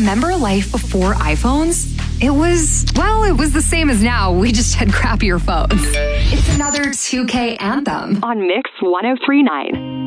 remember life before iPhones? It was the same as now. We just had crappier phones. It's another 2K anthem on Mix 103.9.